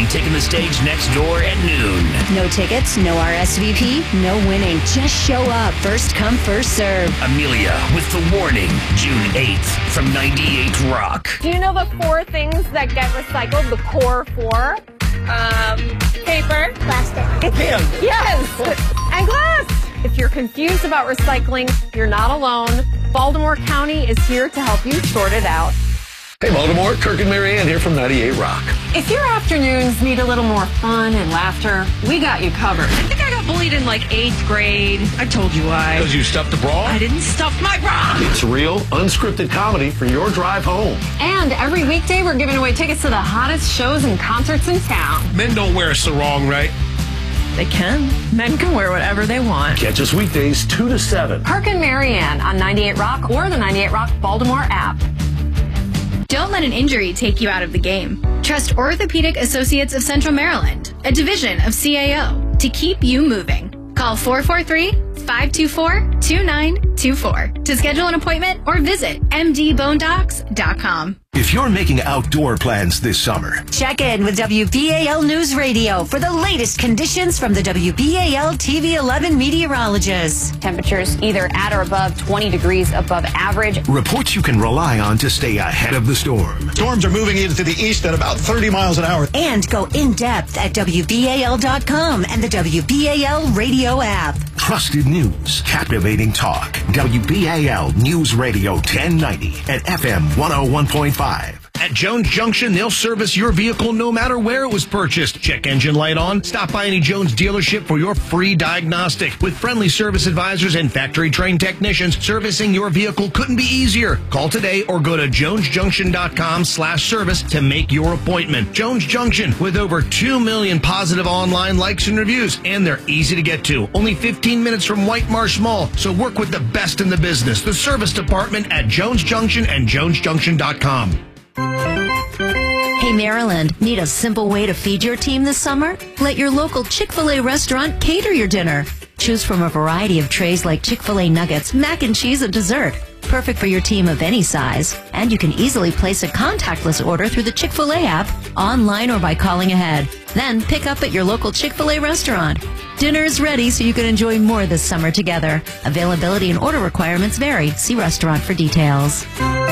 be taking the stage next door at noon. No tickets, no RSVP, no winning. Just show up. First come, first serve. Amelia with The Warning, June 8th from 98 Rock. Do you know the 4 things that get recycled? The core 4? Paper. Plastic. Yes! And glass! If you're confused about recycling, you're not alone. Baltimore County is here to help you sort it out. Hey, Baltimore, Kirk and Marianne here from 98 Rock. If your afternoons need a little more fun and laughter, we got you covered. I think I got bullied in like 8th grade. I told you why. Because you stuffed the bra? I didn't stuff my bra. It's real, unscripted comedy for your drive home. And every weekday, we're giving away tickets to the hottest shows and concerts in town. Men don't wear a sarong, right? They can. Men can wear whatever they want. Catch us weekdays 2 to 7. Kirk and Marianne on 98 Rock or the 98 Rock Baltimore app. Don't let an injury take you out of the game. Trust Orthopedic Associates of Central Maryland, a division of CAO, to keep you moving. Call 443-524-2924 to schedule an appointment or visit mdbonedocs.com. If you're making outdoor plans this summer, Check in with WBAL News Radio for the latest conditions from the WBAL TV 11 meteorologists. Temperatures either at or above 20 degrees above average. reports you can rely on to stay ahead of the storm. Storms are moving into the east at about 30 miles an hour. And go in depth at WBAL.com and the WBAL radio app. Trusted news, captivating talk. WBAL News Radio 1090 at FM 101.5. At Jones Junction, they'll service your vehicle no matter where it was purchased. Check engine light on. Stop by any Jones dealership for your free diagnostic. With friendly service advisors and factory-trained technicians, servicing your vehicle couldn't be easier. Call today or go to jonesjunction.com/service to make your appointment. Jones Junction, with over 2 million positive online likes and reviews, and they're easy to get to. Only 15 minutes from White Marsh Mall, so work with the best in the business. The service department at Jones Junction and jonesjunction.com. Hey Maryland, need a simple way to feed your team this summer? Let your local Chick-fil-A restaurant cater your dinner. Choose from a variety of trays like Chick-fil-A nuggets, mac and cheese, and dessert. Perfect for your team of any size. And you can easily place a contactless order through the Chick-fil-A app, online or by calling ahead. Then pick up at your local Chick-fil-A restaurant. Dinner is ready so you can enjoy more this summer together. Availability and order requirements vary. See restaurant for details.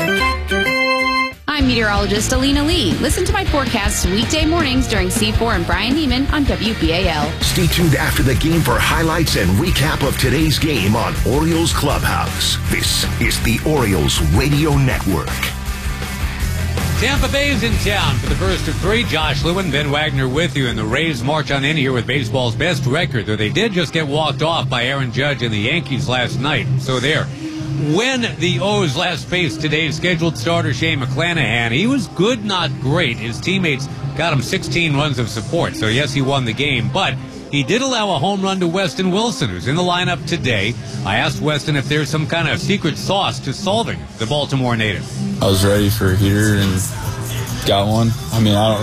I'm meteorologist Alina Lee. Listen to my forecasts weekday mornings during C4 and Brian Neiman on WBAL. Stay tuned after the game for highlights and recap of today's game on Orioles Clubhouse. This is the Orioles Radio Network. Tampa Bay's in town for the first of 3. Josh Lewin, Ben Wagner with you, and the Rays march on in here with baseball's best record, though they did just get walked off by Aaron Judge and the Yankees last night. So there. When the O's last faced today's scheduled starter Shane McClanahan, he was good, not great. His teammates got him 16 runs of support, so yes, he won the game, but he did allow a home run to Weston Wilson, who's in the lineup today. I asked Weston if there's some kind of secret sauce to solving the Baltimore native. I was ready for a heater and got one. I mean, I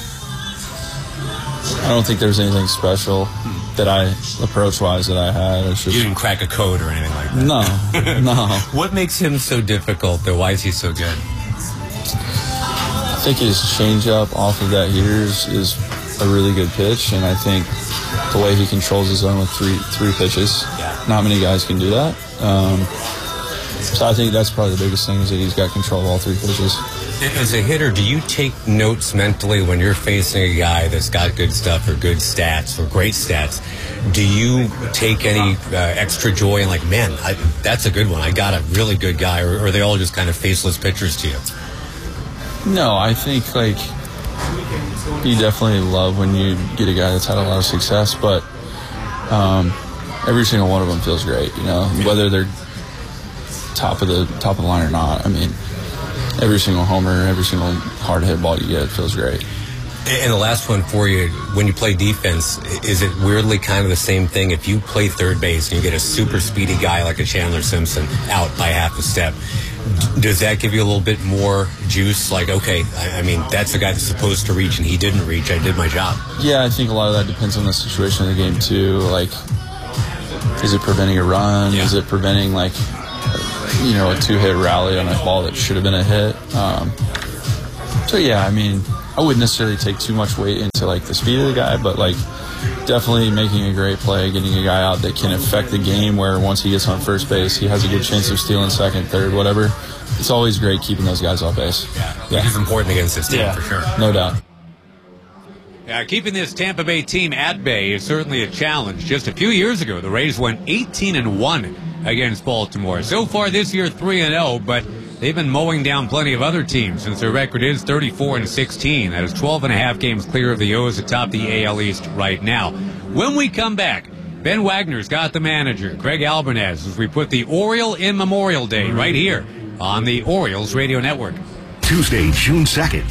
don't think there's anything special that approach-wise that I had. It's just, you didn't crack a code or anything like that? No. What makes him so difficult, though? Why is he so good? I think his changeup off of that heater is a really good pitch, and I think the way he controls his zone with three pitches, not many guys can do that. So I think that's probably the biggest thing is that he's got control of all 3 pitches. As a hitter, do you take notes mentally when you're facing a guy that's got good stuff or good stats or great stats? Do you take any extra joy in like, man, that's a good one. I got a really good guy, or are they all just kind of faceless pitchers to you? No, I think like you definitely love when you get a guy that's had a lot of success, but every single one of them feels great, you know, whether they're top of the line or not. I mean, every single homer, every single hard hit ball you get feels great. And the last one for you, when you play defense, is it weirdly kind of the same thing? If you play third base and you get a super speedy guy like a Chandler Simpson out by half a step, does that give you a little bit more juice? Like, okay, I mean, that's the guy that's supposed to reach and he didn't reach. I did my job. Yeah, I think a lot of that depends on the situation of the game, too. Like, is it preventing a run? Yeah. Is it preventing, like, a 2-hit rally on a ball that should have been a hit? So, yeah, I mean, I wouldn't necessarily take too much weight into like the speed of the guy, but like definitely making a great play, getting a guy out that can affect the game where once he gets on first base, he has a good chance of stealing second, third, whatever. It's always great keeping those guys off base. Yeah. It's important against this team for sure. No doubt. Yeah, keeping this Tampa Bay team at bay is certainly a challenge. Just a few years ago, the Rays went 18-1 against Baltimore. So far this year, 3-0, but they've been mowing down plenty of other teams since their record is 34-16. That is 12.5 games clear of the O's atop the AL East right now. When we come back, Ben Wagner's got the manager, Craig Albernaz, as we put the Oriole in Memorial Day right here on the Orioles Radio Network. Tuesday, June 2nd,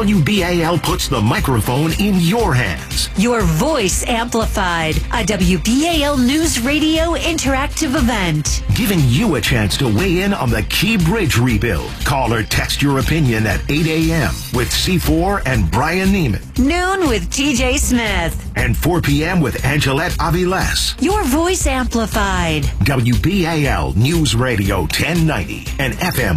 WBAL puts the microphone in your hands. Your voice amplified. A WBAL News Radio interactive event. Giving you a chance to weigh in on the Key Bridge rebuild. Call or text your opinion at 8 a.m. with C4 and Brian Neiman. Noon with TJ Smith. And 4 p.m. with Angelette Aviles. Your voice amplified. WBAL News Radio 1090 and FM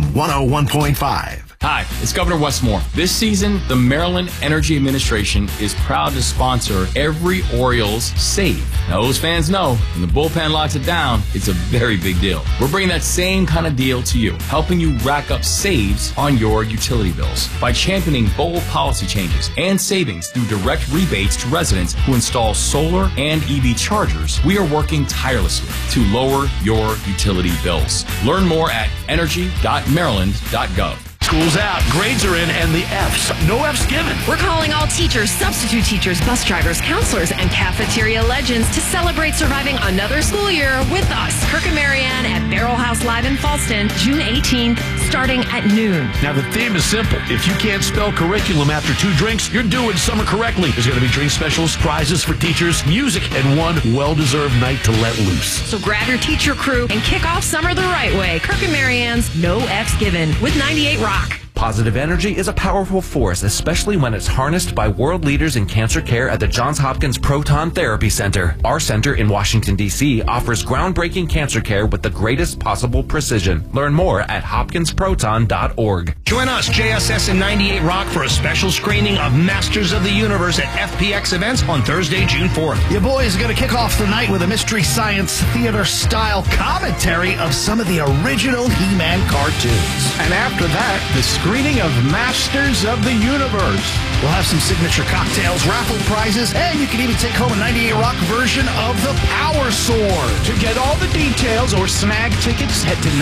101.5. Hi, it's Governor Westmore. This season, the Maryland Energy Administration is proud to sponsor every Orioles save. Now, those fans know when the bullpen locks it down, it's a very big deal. We're bringing that same kind of deal to you, helping you rack up saves on your utility bills by championing bold policy changes and savings through direct rebates to residents who install solar and EV chargers. We are working tirelessly to lower your utility bills. Learn more at energy.maryland.gov. School's out, grades are in, and the F's. No F's given. We're calling all teachers, substitute teachers, bus drivers, counselors, and cafeteria legends to celebrate surviving another school year with us. Kirk and Marianne at Barrel House Live in Falston, June 18th, starting at noon. Now, the theme is simple. If you can't spell curriculum after 2 drinks, you're doing summer correctly. There's going to be drink specials, prizes for teachers, music, and one well-deserved night to let loose. So grab your teacher crew and kick off summer the right way. Kirk and Marianne's No F's Given with 98 Rock. Positive energy is a powerful force, especially when it's harnessed by world leaders in cancer care at the Johns Hopkins Proton Therapy Center. Our center in Washington, D.C. offers groundbreaking cancer care with the greatest possible precision. Learn more at hopkinsproton.org. Join us, JSS and 98 Rock, for a special screening of Masters of the Universe at FPX events on Thursday, June 4th. Your boys are going to kick off the night with a Mystery Science Theater-style commentary of some of the original He-Man cartoons. And after that, the screening of Masters of the Universe. We'll have some signature cocktails, raffle prizes, and you can even take home a 98 Rock version of the Power Sword. To get all the details or snag tickets, head to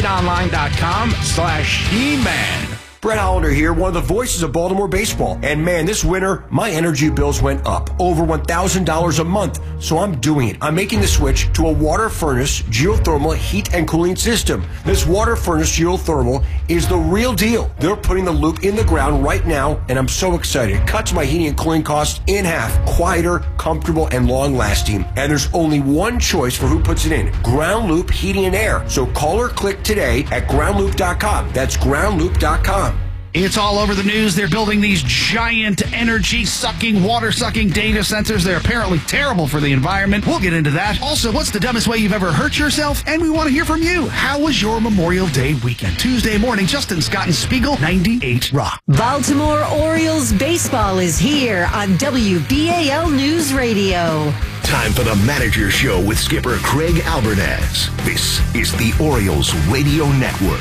98online.com/He-Man. Brett Hollander here, one of the voices of Baltimore baseball. And man, this winter, my energy bills went up over $1,000 a month. So I'm doing it. I'm making the switch to a water furnace geothermal heat and cooling system. This water furnace geothermal is the real deal. They're putting the loop in the ground right now, and I'm so excited. It cuts my heating and cooling costs in half. Quieter, comfortable, and long-lasting. And there's only one choice for who puts it in. Ground Loop Heating and Air. So call or click today at groundloop.com. That's groundloop.com. It's all over the news. They're building these giant energy-sucking, water-sucking data centers. They're apparently terrible for the environment. We'll get into that. Also, what's the dumbest way you've ever hurt yourself? And we want to hear from you. How was your Memorial Day weekend? Tuesday morning, Justin Scott and Spiegel, 98 Rock. Baltimore Orioles baseball is here on WBAL News Radio. Time for the Manager Show with skipper Craig Albernaz. This is the Orioles Radio Network.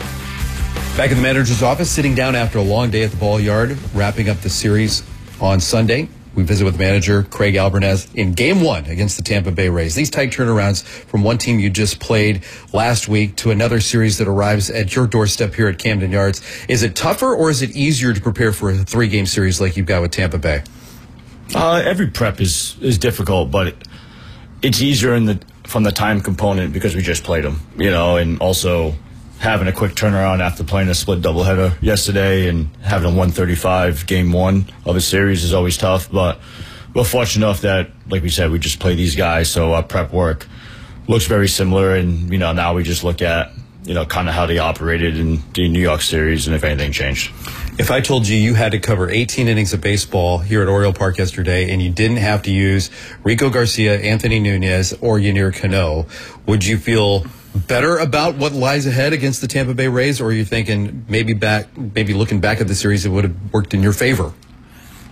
Back in the manager's office, sitting down after a long day at the ball yard, wrapping up the series on Sunday. We visit with manager Craig Albernaz in Game 1 against the Tampa Bay Rays. These tight turnarounds from one team you just played last week to another series that arrives at your doorstep here at Camden Yards. Is it tougher or is it easier to prepare for a 3-game series like you've got with Tampa Bay? Every prep is difficult, but it's easier from the time component because we just played them, and also having a quick turnaround after playing a split doubleheader yesterday and having a 135 game 1 of a series is always tough. But we're fortunate enough that, like we said, we just play these guys, so our prep work looks very similar. And now we just look at kind of how they operated in the New York series and if anything changed. If I told you had to cover 18 innings of baseball here at Oriole Park yesterday and you didn't have to use Rico Garcia, Anthony Nunez, or Yennier Cano, would you feel better about what lies ahead against the Tampa Bay Rays, or are you thinking maybe looking back at the series, it would have worked in your favor?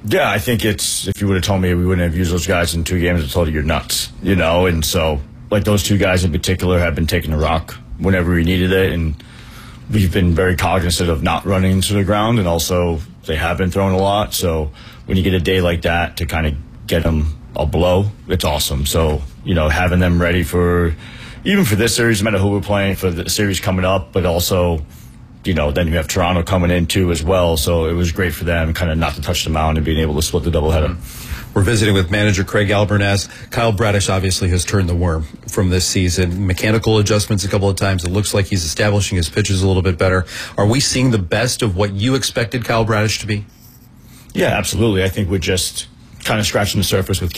Yeah, I think if you would have told me we wouldn't have used those guys in 2 games, I told you you're nuts, and so like those 2 guys in particular have been taking the rock whenever we needed it, and we've been very cognizant of not running to the ground, and also they have been throwing a lot, so when you get a day like that to kind of get them a blow, it's awesome. So, having them ready even for this series, no matter who we're playing, for the series coming up, but also then you have Toronto coming in too as well. So it was great for them kind of not to touch the mound and being able to split the doubleheader. We're visiting with manager Craig Albernaz. Kyle Bradish obviously has turned the worm from this season. Mechanical adjustments a couple of times. It looks like he's establishing his pitches a little bit better. Are we seeing the best of what you expected Kyle Bradish to be? Yeah, absolutely. I think we're just kind of scratching the surface with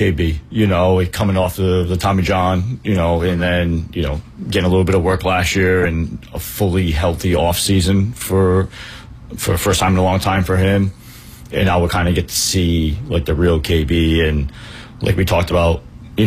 KB, coming off the Tommy John, and then, getting a little bit of work last year and a fully healthy off season for first time in a long time for him. And now we'll kind of get to see like the real KB, and like we talked about,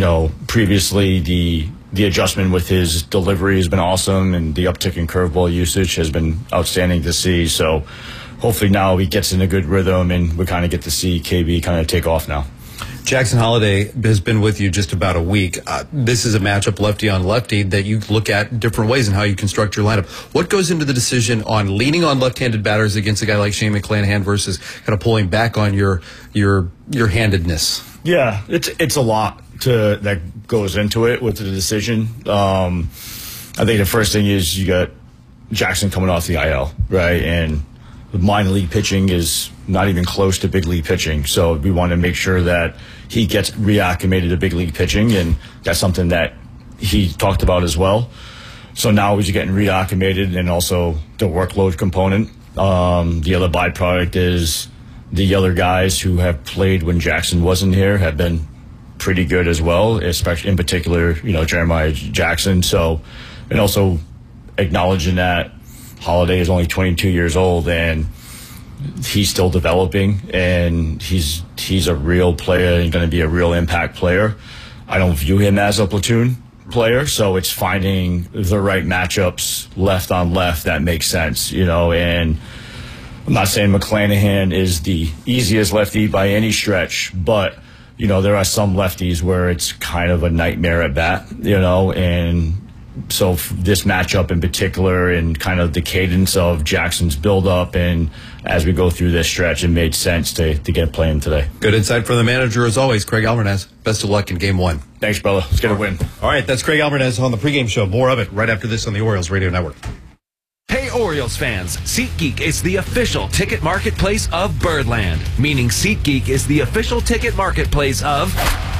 previously the adjustment with his delivery has been awesome, and the uptick in curveball usage has been outstanding to see. So hopefully now he gets in a good rhythm, and we kind of get to see KB kind of take off now. Jackson Holliday has been with you just about a week. This is a matchup lefty on lefty that you look at different ways in how you construct your lineup. What goes into the decision on leaning on left-handed batters against a guy like Shane McClanahan versus kind of pulling back on your handedness? Yeah, it's a lot that goes into it with the decision. I think the first thing is you got Jackson coming off the IL, right? And the minor league pitching is not even close to big league pitching. So we want to make sure that he gets reacclimated to big league pitching, and that's something that he talked about as well. So now he's getting reacclimated, and also the workload component. The other byproduct is the other guys who have played when Jackson wasn't here have been pretty good as well, especially in particular, Jeremiah Jackson. So, and also acknowledging that Holliday is only 22 years old and he's still developing, and he's a real player and going to be a real impact player. I don't view him as a platoon player, so it's finding the right matchups left on left that makes sense, and I'm not saying McClanahan is the easiest lefty by any stretch, but there are some lefties where it's kind of a nightmare at bat, and so this matchup in particular and kind of the cadence of Jackson's buildup, and as we go through this stretch, it made sense to get playing today. Good insight from the manager as always, Craig Albernaz. Best of luck in Game 1. Thanks, brother. Let's get a win. All right, that's Craig Albernaz on the pregame show. More of it right after this on the Orioles Radio Network. Hey Orioles fans, SeatGeek is the official ticket marketplace of Birdland, meaning SeatGeek is the official ticket marketplace of...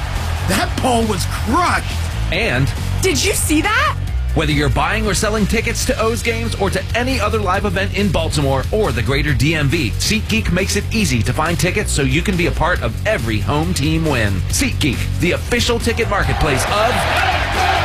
That ball was crushed! And... Did you see that? Whether you're buying or selling tickets to O's games or to any other live event in Baltimore or the greater DMV, SeatGeek makes it easy to find tickets so you can be a part of every home team win. SeatGeek, the official ticket marketplace of...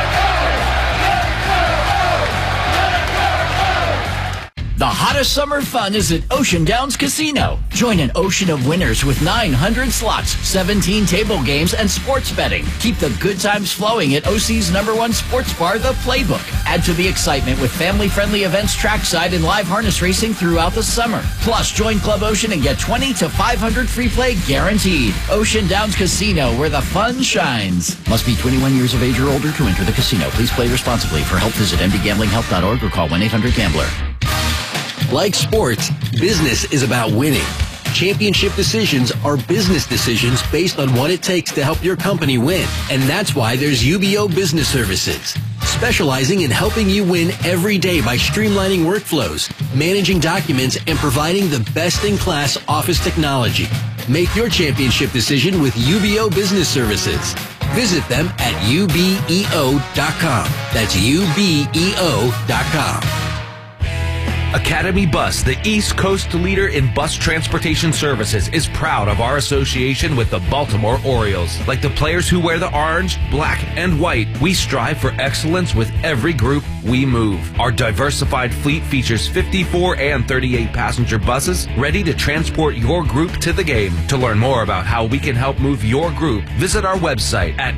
The hottest summer fun is at Ocean Downs Casino. Join an ocean of winners with 900 slots, 17 table games, and sports betting. Keep the good times flowing at OC's #1 sports bar, The Playbook. Add to the excitement with family-friendly events trackside and live harness racing throughout the summer. Plus, join Club Ocean and get 20 to 500 free play guaranteed. Ocean Downs Casino, where the fun shines. Must be 21 years of age or older to enter the casino. Please play responsibly. For help, visit mdgamblinghelp.org or call 1-800-GAMBLER. Like sports, business is about winning. Championship decisions are business decisions based on what it takes to help your company win. And that's why there's UBO Business Services, specializing in helping you win every day by streamlining workflows, managing documents, and providing the best-in-class office technology. Make your championship decision with UBO Business Services. Visit them at ubeo.com. That's ubeo.com. Academy Bus, the East Coast leader in bus transportation services, is proud of our association with the Baltimore Orioles. Like the players who wear the orange, black, and white, we strive for excellence with every group we move. Our diversified fleet features 54 and 38 passenger buses ready to transport your group to the game. To learn more about how we can help move your group, visit our website at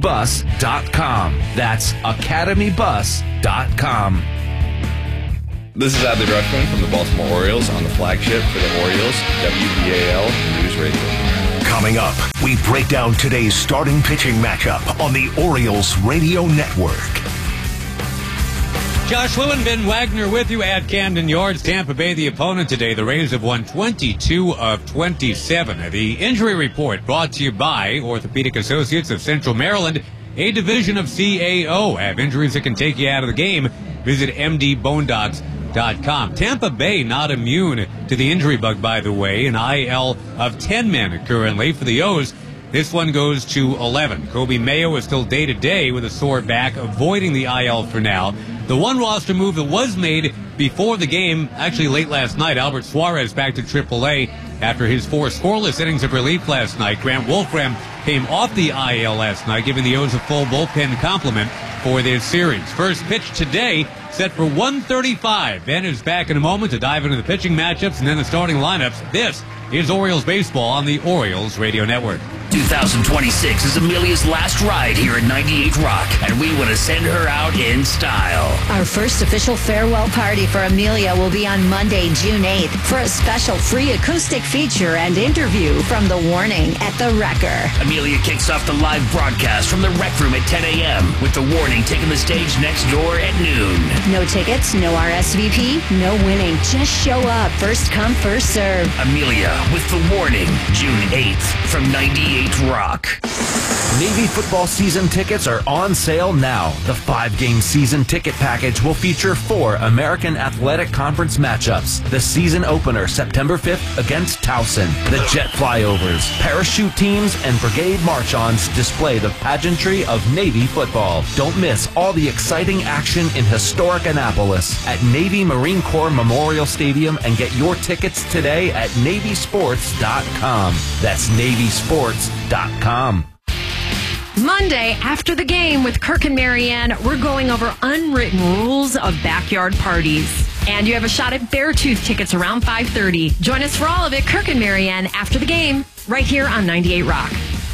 academybus.com. That's academybus.com. This is Adley Rutschman from the Baltimore Orioles on the flagship for the Orioles, WBAL News Radio. Coming up, we break down today's starting pitching matchup on the Orioles Radio Network. Josh Lewin, Ben Wagner with you at Camden Yards. Tampa Bay, the opponent today. The Rays have won 22 of 27. The injury report brought to you by Orthopedic Associates of Central Maryland, a division of CAO. Have injuries that can take you out of the game? Visit mdbonedocs.com. Tampa Bay not immune to the injury bug, by the way. An IL of 10 men currently for the O's. This one goes to 11. Kobe Mayo is still day-to-day with a sore back, avoiding the IL for now. The one roster move that was made before the game, actually late last night, Albert Suarez back to AAA after his 4 scoreless innings of relief last night. Grant Wolfram came off the IL last night, giving the O's a full bullpen complement for this series. First pitch today, set for 1:35. Ben is back in a moment to dive into the pitching matchups and then the starting lineups. This is Orioles baseball on the Orioles Radio Network. 2026 is Amelia's last ride here at 98 Rock, and we want to send her out in style. Our first official farewell party for Amelia will be on Monday, June 8th, for a special free acoustic feature and interview from The Warning at The Wrecker. Amelia kicks off the live broadcast from the Rec Room at 10 a.m., with The Warning taking the stage next door at noon. No tickets, no RSVP, no winning. Just show up. First come, first serve. Amelia with The Warning, June 8th, from 98 Rock. Navy football season tickets are on sale now. The 5-game season ticket package will feature 4 American Athletic Conference matchups. The season opener, September 5th, against Towson. The jet flyovers, parachute teams, and brigade march-ons display the pageantry of Navy football. Don't miss all the exciting action in historic Annapolis at Navy Marine Corps Memorial Stadium, and get your tickets today at NavySports.com. That's NavySports.com. Monday, after the game with Kirk and Marianne, we're going over unwritten rules of backyard parties. And you have a shot at Beartooth tickets around 5:30. Join us for all of it, Kirk and Marianne, after the game, right here on 98 Rock.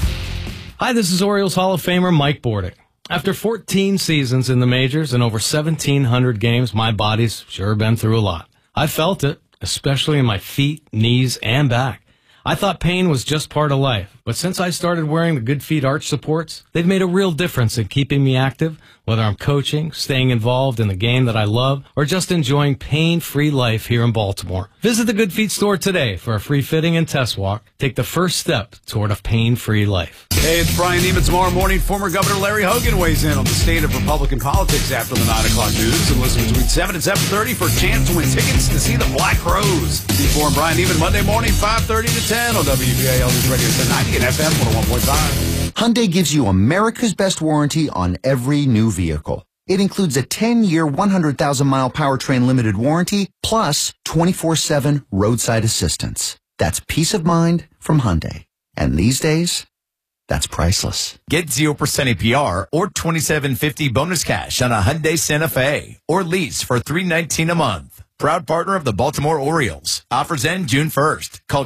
Hi, this is Orioles Hall of Famer Mike Bordick. After 14 seasons in the majors and over 1,700 games, my body's sure been through a lot. I felt it, especially in my feet, knees, and back. I thought pain was just part of life, but since I started wearing the Good Feet arch supports, they've made a real difference in keeping me active, whether I'm coaching, staying involved in the game that I love, or just enjoying pain-free life here in Baltimore. Visit the Good Feet store today for a free fitting and test walk. Take the first step toward a pain-free life. Hey, it's Brian Neiman. Tomorrow morning, former Governor Larry Hogan weighs in on the state of Republican politics after the 9 o'clock news. And listen between 7 and 7:30 for a chance to win tickets to see the Black Rose. C4 and Brian Neiman, Monday morning, 5:30 to 10 on WBAL News Radio 1090 and FM 101.5. Hyundai gives you America's best warranty on every new vehicle. It includes a 10-year, 100,000-mile powertrain limited warranty, plus 24/7 roadside assistance. That's peace of mind from Hyundai. And these days, that's priceless. Get 0% APR or $2,750 bonus cash on a Hyundai Santa Fe or lease for $319 a month. Proud partner of the Baltimore Orioles. Offers end June 1st. Call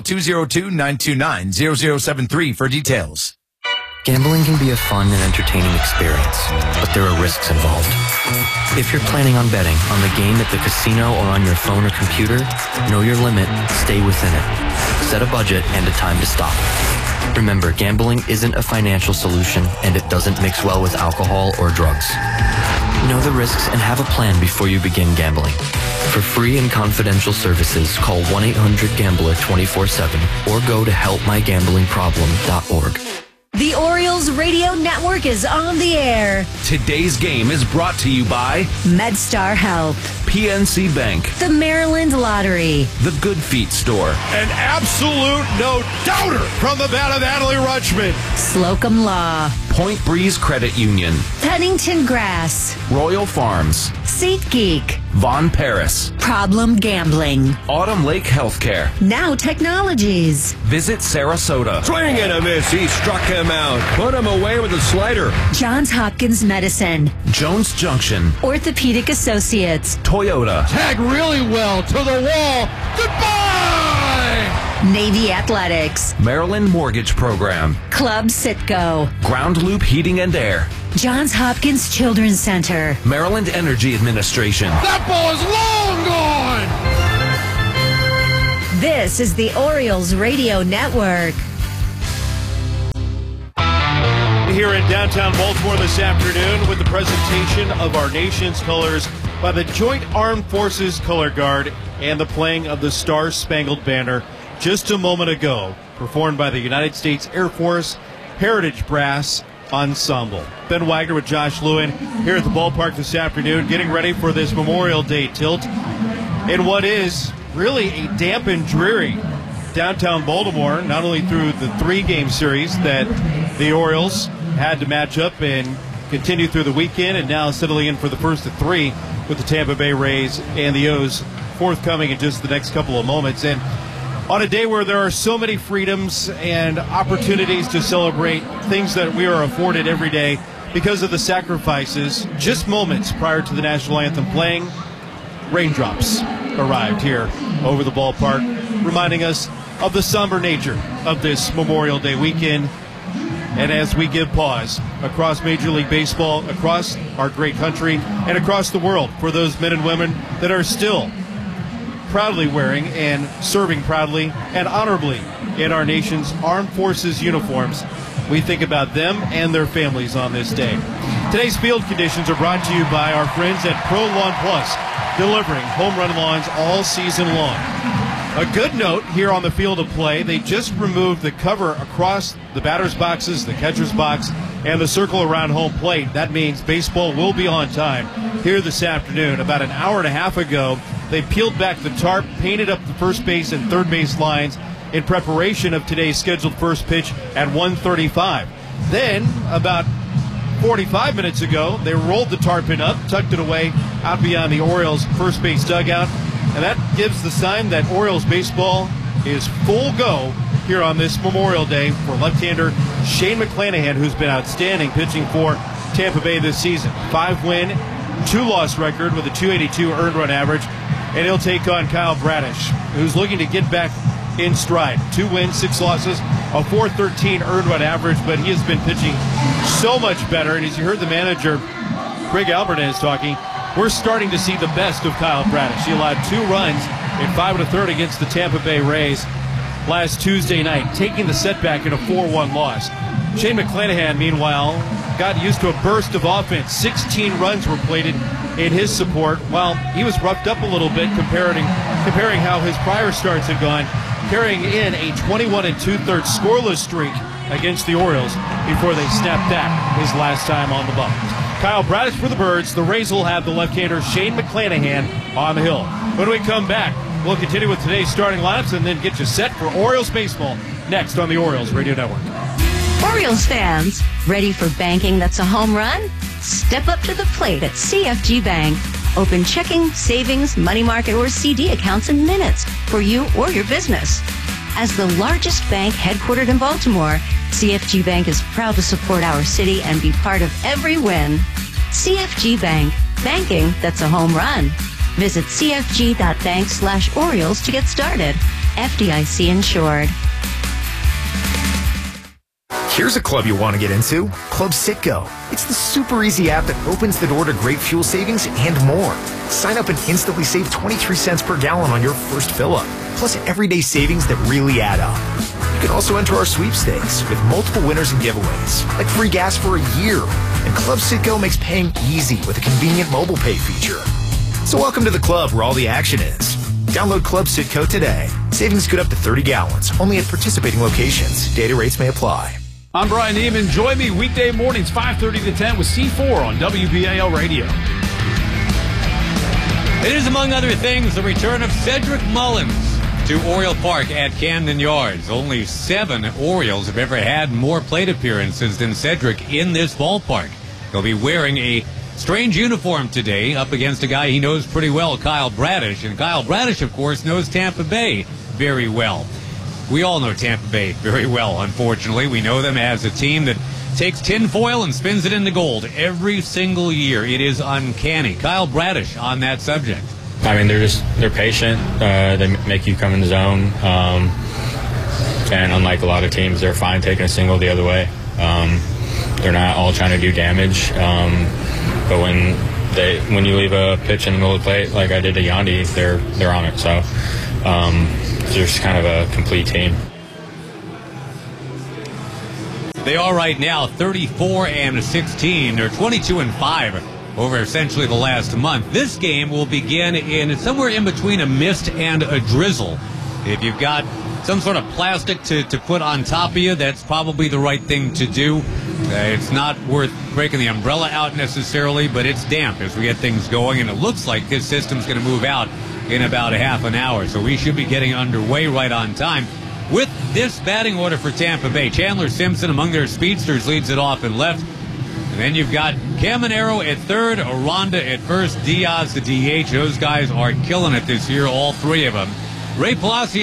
202-929-0073 for details. Gambling can be a fun and entertaining experience, but there are risks involved. If you're planning on betting on the game at the casino or on your phone or computer, know your limit, stay within it. Set a budget and a time to stop. Remember, gambling isn't a financial solution, and it doesn't mix well with alcohol or drugs. Know the risks and have a plan before you begin gambling. For free and confidential services, call 1-800-GAMBLER 24/7 or go to helpmygamblingproblem.org. The Orioles Radio Network is on the air. Today's game is brought to you by MedStar Health, PNC Bank, the Maryland Lottery, the Good Feet Store, An absolute no-doubter from the bat of Adley Rutschman, Slocum Law, Point Breeze Credit Union, Pennington Grass, Royal Farms, SeatGeek, Von Paris, Problem Gambling, Autumn Lake Healthcare, Now Technologies. Visit Sarasota. Swing and a miss. He struck him out. Put him away with a slider. Johns Hopkins Medicine, Jones Junction, Orthopedic Associates, Toyota. tag really well to the wall. Goodbye! Navy Athletics, Maryland Mortgage Program, Club Citgo, Ground Loop Heating and Air, Johns Hopkins Children's Center, Maryland Energy Administration. That ball is long gone! This is the Orioles Radio Network. Here in downtown Baltimore this afternoon with the presentation of our nation's colors by the Joint Armed Forces Color Guard and the playing of the Star-Spangled Banner just a moment ago, performed by the United States Air Force Heritage Brass Ensemble. Ben Wagner with Josh Lewin here at the ballpark this afternoon, getting ready for this Memorial Day tilt in what is really a damp and dreary downtown Baltimore, not only through the 3-game series that the Orioles had to match up and continue through the weekend, and now settling in for the first of 3 with the Tampa Bay Rays and the O's forthcoming in just the next couple of moments. And on a day where there are so many freedoms and opportunities to celebrate things that we are afforded every day because of the sacrifices, just moments prior to the national anthem playing, raindrops arrived here over the ballpark, reminding us of the somber nature of this Memorial Day weekend. And as we give pause across Major League Baseball, across our great country, and across the world for those men and women that are still proudly wearing and serving proudly and honorably in our nation's armed forces uniforms, we think about them and their families on this day. Today's field conditions are brought to you by our friends at Pro Lawn Plus, delivering home run lawns all season long. A good note here on the field of play, they just removed the cover across the batter's boxes, the catcher's box, and the circle around home plate. That means baseball will be on time here this afternoon. About an hour and a half ago, they peeled back the tarp, painted up the first base and third base lines in preparation of today's scheduled first pitch at 1:35. Then, about 45 minutes ago, they rolled the tarpaulin up, tucked it away out beyond the Orioles' first base dugout. And that gives the sign that Orioles baseball is full go here on this Memorial Day for left-hander Shane McClanahan, who's been outstanding pitching for Tampa Bay this season. 5-win, 2-loss record with a .282 earned run average. And he'll take on Kyle Bradish, who's looking to get back in stride. 2 wins, 6 losses, a .413 earned run average, but he has been pitching so much better. And as you heard the manager, Craig Alvarez, talking, we're starting to see the best of Kyle Bradish. He allowed 2 runs in 5 1/3 against the Tampa Bay Rays last Tuesday night, taking the setback in a 4-1 loss. Shane McClanahan, meanwhile, got used to a burst of offense. 16 runs were plated in his support, while he was roughed up a little bit comparing how his prior starts had gone, carrying in a 21 2/3 scoreless streak against the Orioles before they snapped that his last time on the bump. Kyle Bradish for the Birds. The Rays will have the left-hander Shane McClanahan on the hill. When we come back, we'll continue with today's starting lineups and then get you set for Orioles baseball next on the Orioles Radio Network. Orioles fans, ready for banking that's a home run? Step up to the plate at CFG Bank. Open checking, savings, money market, or CD accounts in minutes for you or your business. As the largest bank headquartered in Baltimore, CFG Bank is proud to support our city and be part of every win. CFG Bank, banking that's a home run. Visit cfg.bank/Orioles to get started. FDIC insured. Here's a club you want to get into, Club Citgo. It's the super easy app that opens the door to great fuel savings and more. Sign up and instantly save 23 cents per gallon on your first fill-up, plus everyday savings that really add up. You can also enter our sweepstakes with multiple winners and giveaways, like free gas for a year. And Club Citgo makes paying easy with a convenient mobile pay feature. So welcome to the club where all the action is. Download Club Citgo today. Savings good up to 30 gallons, only at participating locations. Data rates may apply. I'm Brian Neiman. Join me weekday mornings 5:30 to 10 with C4 on WBAL Radio. It is, among other things, the return of Cedric Mullins to Oriole Park at Camden Yards. Only 7 Orioles have ever had more plate appearances than Cedric in this ballpark. He'll be wearing a strange uniform today up against a guy he knows pretty well, Kyle Bradish. And Kyle Bradish, of course, knows Tampa Bay very well. We all know Tampa Bay very well, unfortunately. We know them as a team that takes tinfoil and spins it into gold every single year. It is uncanny. Kyle Bradish on that subject. I mean, they're patient. They make you come in the zone. And unlike a lot of teams, they're fine taking a single the other way. They're not all trying to do damage. But when you leave a pitch in the middle of the plate, like I did to Yandy, they're on it. So just kind of a complete team. They are right now 34-16, or 22-5 over essentially the last month. This game will begin in somewhere in between a mist and a drizzle. If you've got some sort of plastic to put on top of you, that's probably the right thing to do. It's not worth breaking the umbrella out necessarily, but it's damp as we get things going, and it looks like this system's going to move out in about a half an hour, so we should be getting underway right on time. With this batting order for Tampa Bay, Chandler Simpson among their speedsters leads it off in left. And then you've got Caminero at third, Aranda at first, Diaz the DH. Those guys are killing it this year, all three of them. Richie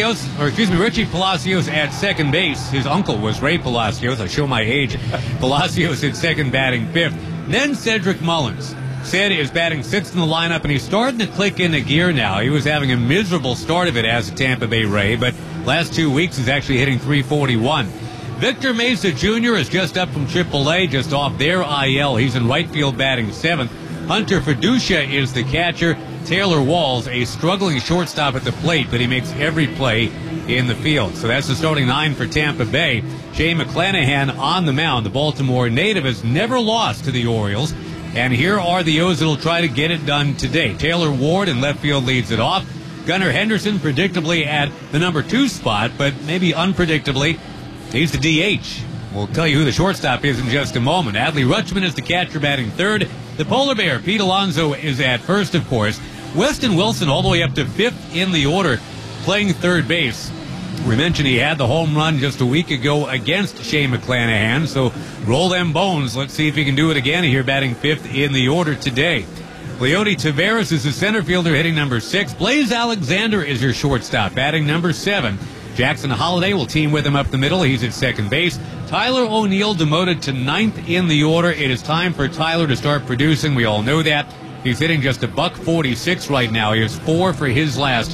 Palacios at second base. His uncle was Ray Palacios. I show my age. Palacios at second, batting fifth. Then Cedric Mullins. Sid is batting sixth in the lineup, and he's starting to click into gear now. He was having a miserable start of it as a Tampa Bay Ray, but last 2 weeks he's actually hitting .341. Victor Mesa Jr. is just up from AAA, just off their IL. He's in right field batting seventh. Hunter Fiducia is the catcher. Taylor Walls, a struggling shortstop at the plate, but he makes every play in the field. So that's the starting nine for Tampa Bay. Shane McClanahan on the mound. The Baltimore native has never lost to the Orioles. And here are the O's that will try to get it done today. Taylor Ward in left field leads it off. Gunnar Henderson predictably at the number 2 spot, but maybe unpredictably, he's the DH. We'll tell you who the shortstop is in just a moment. Adley Rutschman is the catcher batting third. The Polar Bear, Pete Alonso, is at first, of course. Weston Wilson all the way up to fifth in the order, playing third base. We mentioned he had the home run just a week ago against Shane McClanahan, so roll them bones. Let's see if he can do it again here, batting fifth in the order today. Leody Taveras is the center fielder, hitting number 6. Blaze Alexander is your shortstop, batting number 7. Jackson Holliday will team with him up the middle. He's at second base. Tyler O'Neill demoted to 9th in the order. It is time for Tyler to start producing. We all know that. He's hitting just $146 right now. He has 4 for his last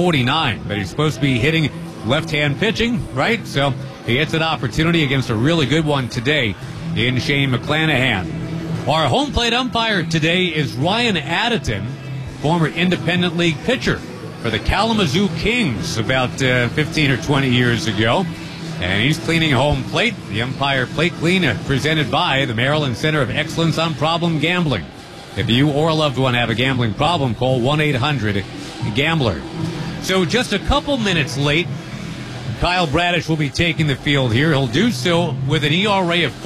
49, but he's supposed to be hitting left-hand pitching, right? So he gets an opportunity against a really good one today in Shane McClanahan. Our home plate umpire today is Ryan Addison, former Independent League pitcher for the Kalamazoo Kings about 15 or 20 years ago. And he's cleaning home plate. The umpire plate clean presented by the Maryland Center of Excellence on Problem Gambling. If you or a loved one have a gambling problem, call 1-800-GAMBLER. So just a couple minutes late, Kyle Bradish will be taking the field here. He'll do so with an ERA of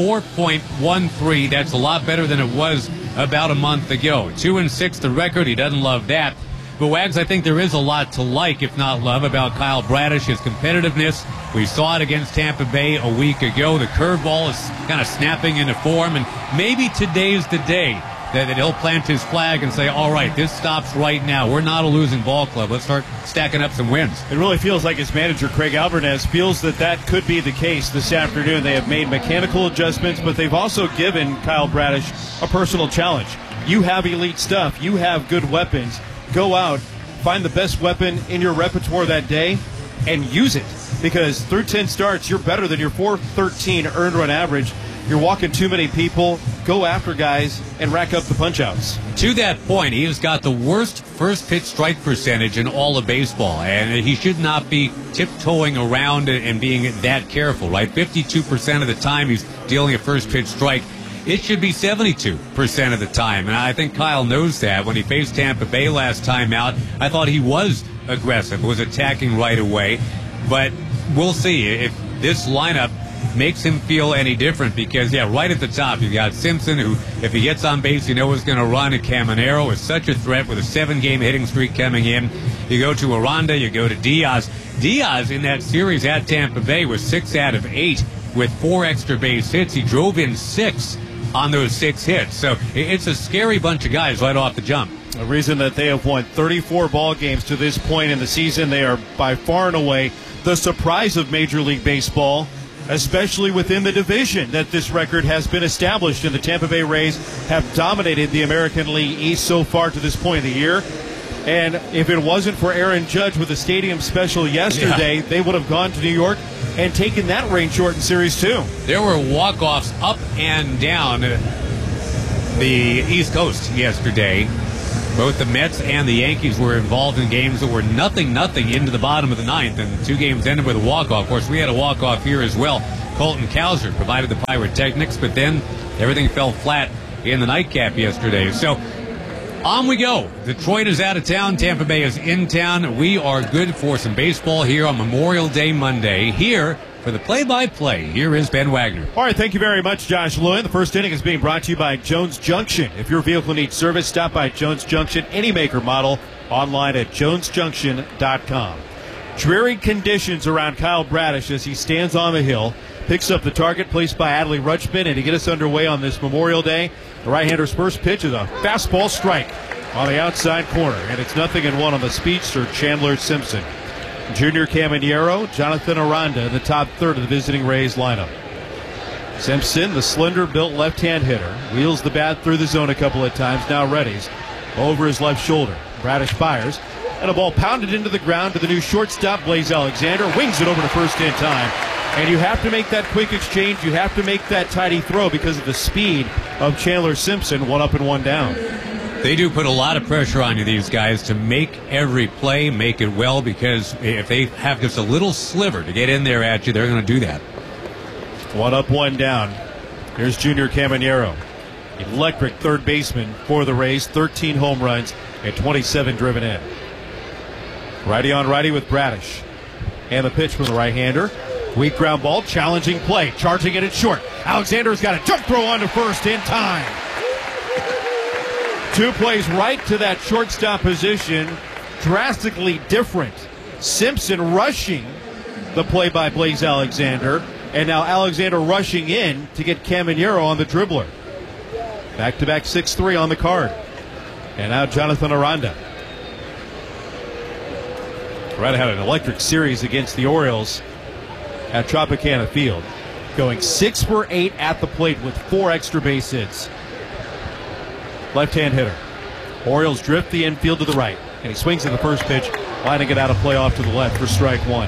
4.13. That's a lot better than it was about a month ago. 2-6 the record. He doesn't love that. But Wags, I think there is a lot to like, if not love, about Kyle Bradish, his competitiveness. We saw it against Tampa Bay a week ago. The curveball is kind of snapping into form, and maybe today's the day that he'll plant his flag and say, all right, this stops right now. We're not a losing ball club. Let's start stacking up some wins. It really feels like his manager, Craig Alvarez, feels that that could be the case this afternoon. They have made mechanical adjustments, but they've also given Kyle Bradish a personal challenge. You have elite stuff. You have good weapons. Go out, find the best weapon in your repertoire that day, and use it. Because through 10 starts, you're better than your .413 earned run average. You're walking too many people. Go after guys and rack up the punch-outs. To that point, he has got the worst first pitch strike percentage in all of baseball, and he should not be tiptoeing around and being that careful, right? 52% of the time he's dealing a first pitch strike. It should be 72% of the time, and I think Kyle knows that. When he faced Tampa Bay last time out, I thought he was aggressive, was attacking right away, but we'll see if this lineup makes him feel any different, because, yeah, right at the top, you got Simpson, who, if he gets on base, you know is going to run. And Caminero is such a threat with a 7-game hitting streak coming in. You go to Aranda, you go to Diaz. Diaz, in that series at Tampa Bay, was 6 out of 8 with 4 extra base hits. He drove in 6 on those 6 hits. So it's a scary bunch of guys right off the jump. A reason that they have won 34 ball games to this point in the season. They are by far and away the surprise of Major League Baseball, especially within the division that this record has been established. And the Tampa Bay Rays have dominated the American League East so far to this point of the year. And if it wasn't for Aaron Judge with the stadium special yesterday, they would have gone to New York and taken that rain-shortened series too. There were walk-offs up and down the East Coast yesterday. Both the Mets and the Yankees were involved in games that were nothing into the bottom of the ninth, and the two games ended with a walk-off. Of course, we had a walk-off here as well. Colton Cowser provided the pyrotechnics, but then everything fell flat in the nightcap yesterday. So on we go. Detroit is out of town. Tampa Bay is in town. We are good for some baseball here on Memorial Day Monday. Here for the play-by-play, here is Ben Wagner. All right, thank you very much, Josh Lewin. The first inning is being brought to you by Jones Junction. If your vehicle needs service, stop by Jones Junction, any maker model, online at jonesjunction.com. Dreary conditions around Kyle Bradish as he stands on the hill, picks up the target placed by Adley Rutschman, and to get us underway on this Memorial Day, the right-hander's first pitch is a fastball strike on the outside corner, and it's 0-1 on the speedster Chandler Simpson. Junior Caminero, Jonathan Aranda in the top third of the visiting Rays lineup. Simpson, the slender-built left-hand hitter, wheels the bat through the zone a couple of times, now readies over his left shoulder. Bradish fires, and a ball pounded into the ground to the new shortstop, Blaze Alexander, wings it over to first in time. And you have to make that quick exchange, you have to make that tidy throw because of the speed of Chandler Simpson, 1 up and 1 down. They do put a lot of pressure on you, these guys, to make every play, make it well, because if they have just a little sliver to get in there at you, they're going to do that. 1 up, 1 down. Here's Junior Caminero, electric third baseman for the Rays, 13 home runs and 27 driven in. Righty on righty with Bradish. And the pitch from the right-hander. Weak ground ball, challenging play, charging it at short. Alexander's got a jump throw onto first in time. 2 plays right to that shortstop position, drastically different. Simpson rushing the play by Blaze Alexander, and now Alexander rushing in to get Caminero on the dribbler. Back-to-back 6-3 on the card. And now Jonathan Aranda. Aranda had an electric series against the Orioles at Tropicana Field, going 6 for 8 at the plate with 4 extra base hits. Left-hand hitter. Orioles drift the infield to the right, and he swings at the first pitch, lining it out of play off to the left for strike 1.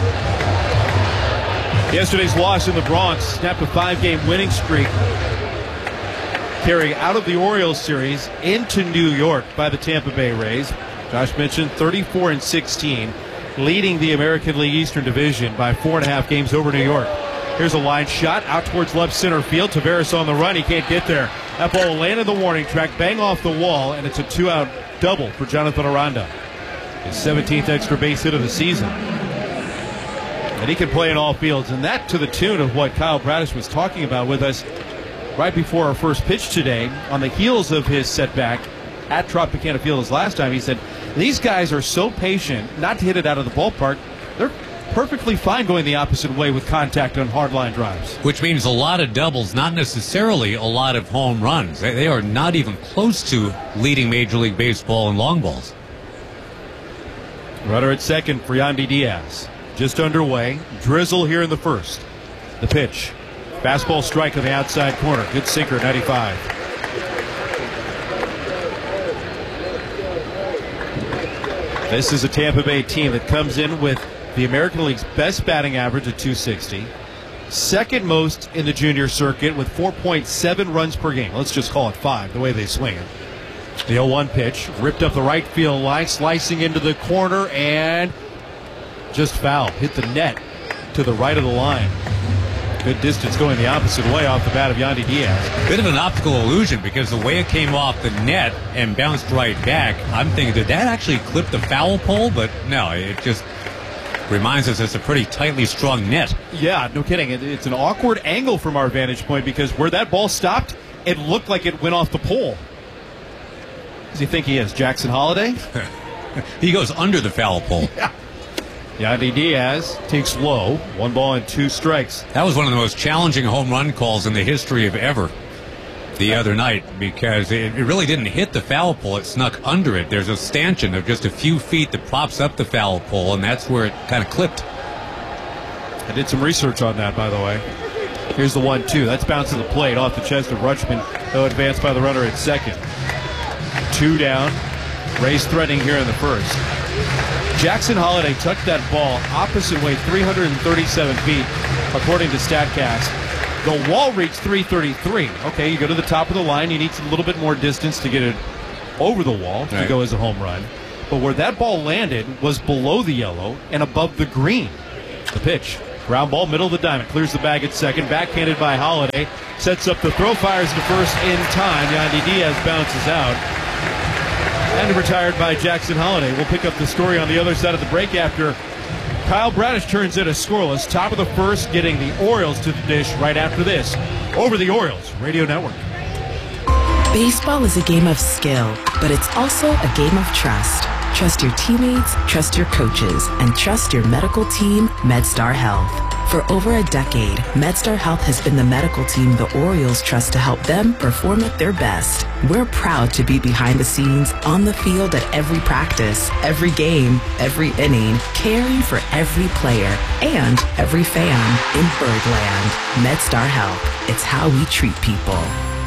Yesterday's loss in the Bronx snapped a 5-game winning streak, carrying out of the Orioles series into New York by the Tampa Bay Rays. Josh mentioned 34-16, leading the American League Eastern Division by 4.5 games over New York. Here's a line shot out towards left center field. Taveras on the run. He can't get there. That ball will land in the warning track, bang off the wall, and it's a 2-out double for Jonathan Aranda. His 17th extra base hit of the season. And he can play in all fields, and that to the tune of what Kyle Bradish was talking about with us right before our first pitch today. On the heels of his setback at Tropicana Field as last time, he said, these guys are so patient not to hit it out of the ballpark. They're perfectly fine going the opposite way with contact on hard line drives. Which means a lot of doubles, not necessarily a lot of home runs. They are not even close to leading Major League Baseball in long balls. Runner at second for Yandy Diaz. Just underway. Drizzle here in the first. The pitch. Fastball strike on the outside corner. Good sinker, 95. This is a Tampa Bay team that comes in with the American League's best batting average at 260. Second most in the junior circuit with 4.7 runs per game. Let's just call it 5, the way they swing it. The 0-1 pitch, ripped up the right field line, slicing into the corner, and just foul. Hit the net to the right of the line. Good distance going the opposite way off the bat of Yandy Diaz. Bit of an optical illusion because the way it came off the net and bounced right back, I'm thinking, did that actually clip the foul pole? But no, it just reminds us it's a pretty tightly strung net. Yeah, no kidding. It's an awkward angle from our vantage point because where that ball stopped, it looked like it went off the pole. Who does he think he is, Jackson Holiday? He goes under the foul pole. Yeah. Yandy Diaz takes low, 1 ball and 2 strikes. That was one of the most challenging home run calls in the history of ever the other night because it really didn't hit the foul pole. It snuck under it. There's a stanchion of just a few feet that props up the foul pole, and that's where it kind of clipped. I did some research on that, by the way. Here's the 1-2. That's bounced to the plate off the chest of Rutschman, though advanced by the runner at second. 2 down. Rays threatening here in the first. Jackson Holiday tucked that ball opposite way 337 feet, according to StatCast. The wall reached 333. Okay, you go to the top of the line. You need a little bit more distance to get it over the wall to go as a home run. But where that ball landed was below the yellow and above the green. The pitch. Ground ball, middle of the diamond. Clears the bag at second. Backhanded by Holiday. Sets up the throw. Fires to first in time. Yandy Diaz bounces out. And retired by Jackson Holiday. We'll pick up the story on the other side of the break after Kyle Bradish turns it a scoreless. Top of the first, getting the Orioles to the dish right after this. Over the Orioles Radio Network. Baseball is a game of skill, but it's also a game of trust. Trust your teammates, trust your coaches, and trust your medical team, MedStar Health. For over a decade, MedStar Health has been the medical team the Orioles trust to help them perform at their best. We're proud to be behind the scenes, on the field at every practice, every game, every inning, caring for every player and every fan in Birdland. MedStar Health. It's how we treat people.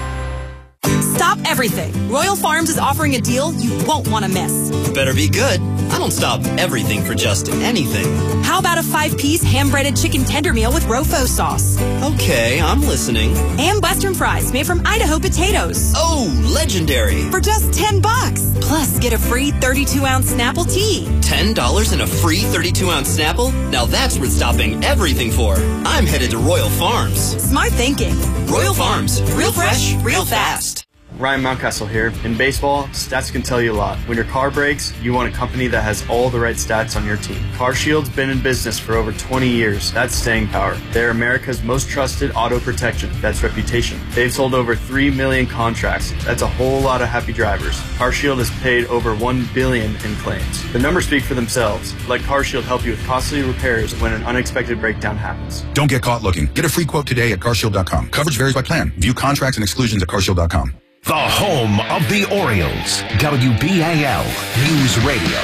Stop everything. Royal Farms is offering a deal you won't want to miss. Better be good. I don't stop everything for just anything. How about a 5-piece hand-breaded chicken tender meal with Rofo sauce? Okay, I'm listening. And Western fries made from Idaho potatoes. Oh, legendary. For just $10. Plus, get a free 32-ounce Snapple tea. $10 and a free 32-ounce Snapple? Now that's worth stopping everything for. I'm headed to Royal Farms. Smart thinking. Royal Farms. Real fresh, real fast. Ryan Mountcastle here. In baseball, stats can tell you a lot. When your car breaks, you want a company that has all the right stats on your team. CarShield's been in business for over 20 years. That's staying power. They're America's most trusted auto protection. That's reputation. They've sold over 3 million contracts. That's a whole lot of happy drivers. CarShield has paid over $1 billion in claims. The numbers speak for themselves. Let CarShield help you with costly repairs when an unexpected breakdown happens. Don't get caught looking. Get a free quote today at carshield.com. Coverage varies by plan. View contracts and exclusions at carshield.com. The home of the Orioles, WBAL News Radio.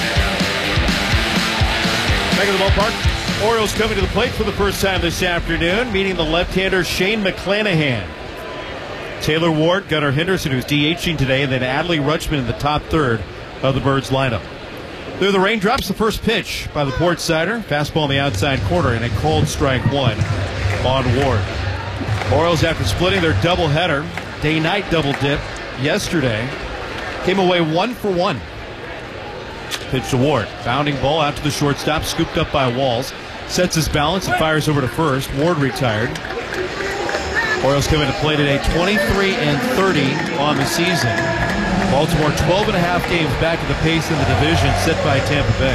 Back at the ballpark, Orioles coming to the plate for the first time this afternoon, meeting the left-hander Shane McClanahan. Taylor Ward, Gunnar Henderson, who's DHing today, and then Adley Rutschman in the top third of the Birds lineup. Through the raindrops, the first pitch by the port sider. Fastball in the outside corner and a cold strike one on Ward. Orioles, after splitting their doubleheader, day-night double dip yesterday, came away 1 for 1. Pitch to Ward. Bounding ball out to the shortstop, scooped up by Walls. Sets his balance and fires over to first. Ward retired. Orioles come into play today 23-30 on the season. Baltimore 12.5 games back of the pace in the division set by Tampa Bay.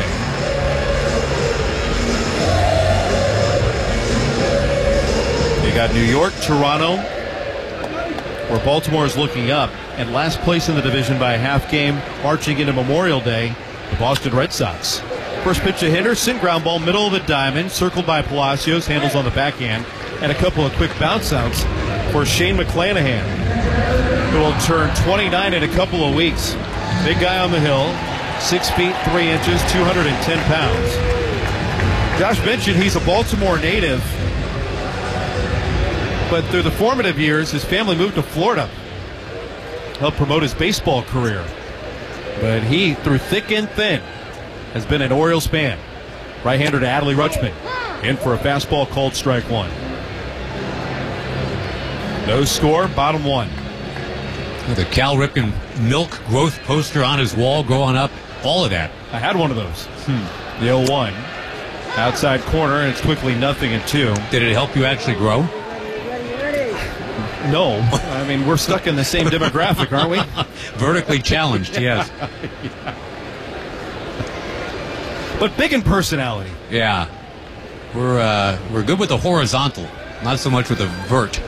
You got New York, Toronto, where Baltimore is looking up, and last place in the division by a half game, marching into Memorial Day, the Boston Red Sox. First pitch to Henderson, ground ball middle of the diamond, circled by Palacios, handles on the backhand, and a couple of quick bounce outs for Shane McClanahan, who will turn 29 in a couple of weeks. Big guy on the hill, 6 feet 3 inches, 210 pounds. Josh mentioned he's a Baltimore native, but through the formative years, his family moved to Florida, helped promote his baseball career. But he, through thick and thin, has been an Orioles fan. Right-hander to Adley Rutschman, in for a fastball, called strike one. No score, bottom one. The Cal Ripken milk growth poster on his wall growing up, all of that. I had one of those. The 0-1. Outside corner, and it's quickly 0-2. Did it help you actually grow? No. I mean, we're stuck in the same demographic, aren't we? Vertically challenged, yes. Yeah. But big in personality. Yeah. We're good with the horizontal, not so much with the vert.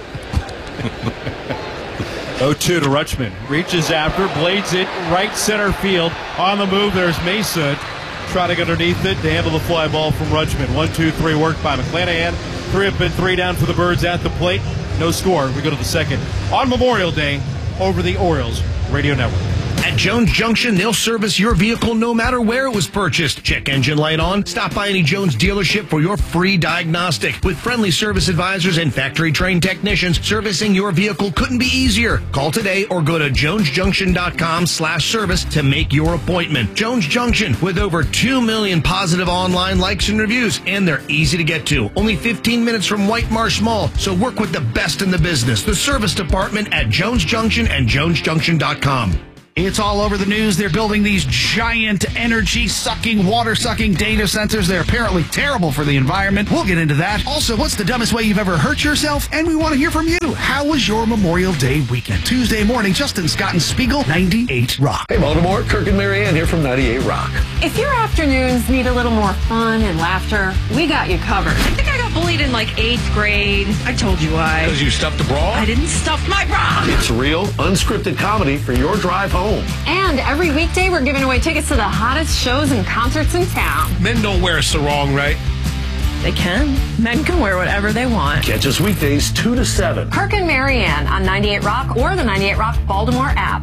0-2 to Rutschman. Reaches after, blades it right center field. On the move, there's Mesa trotting underneath it to handle the fly ball from Rutschman. 1-2-3 work by McClanahan. 3 up and 3 down for the Birds at the plate. No score. We go to the second on Memorial Day over the Orioles Radio Network. At Jones Junction, they'll service your vehicle no matter where it was purchased. Check engine light on. Stop by any Jones dealership for your free diagnostic. With friendly service advisors and factory-trained technicians, servicing your vehicle couldn't be easier. Call today or go to jonesjunction.com/service to make your appointment. Jones Junction, with over 2 million positive online likes and reviews, and they're easy to get to. Only 15 minutes from White Marsh Mall, so work with the best in the business. The service department at Jones Junction and jonesjunction.com. It's all over the news. They're building these giant energy-sucking, water-sucking data centers. They're apparently terrible for the environment. We'll get into that. Also, what's the dumbest way you've ever hurt yourself? And we want to hear from you. How was your Memorial Day weekend? Tuesday morning, Justin Scott and Spiegel, 98 Rock. Hey, Baltimore, Kirk and Marianne here from 98 Rock. If your afternoons need a little more fun and laughter, we got you covered. I think I got bullied in like 8th grade. I told you why. Because you stuffed a bra? I didn't stuff my bra. It's real, unscripted comedy for your drive home. And every weekday, we're giving away tickets to the hottest shows and concerts in town. Men don't wear a sarong, right? They can. Men can wear whatever they want. Catch us weekdays 2 to 7. Kirk and Marianne on 98 Rock or the 98 Rock Baltimore app.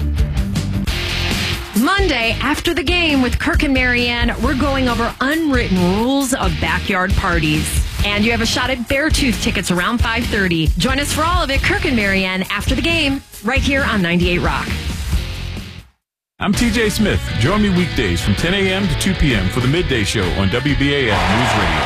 Monday, after the game with Kirk and Marianne, we're going over unwritten rules of backyard parties. And you have a shot at Beartooth tickets around 5:30. Join us for all of it, Kirk and Marianne, after the game, right here on 98 Rock. I'm TJ Smith. Join me weekdays from 10 a.m. to 2 p.m. for the Midday Show on WBAL News Radio.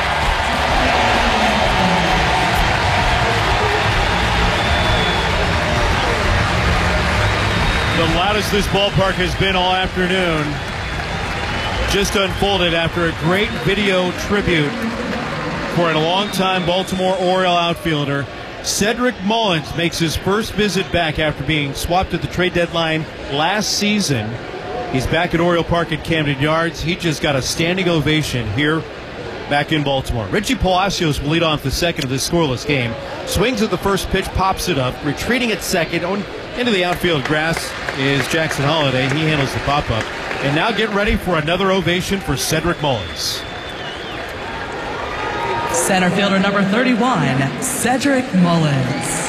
The loudest this ballpark has been all afternoon just unfolded after a great video tribute for a longtime Baltimore Oriole outfielder. Cedric Mullins makes his first visit back after being swapped at the trade deadline last season. He's back at Oriole Park at Camden Yards. He just got a standing ovation here back in Baltimore. Richie Palacios will lead off the second of this scoreless game. Swings at the first pitch, pops it up. Retreating at second, into the outfield grass is Jackson Holliday. He handles the pop-up. And now get ready for another ovation for Cedric Mullins. Center fielder number 31, Cedric Mullins.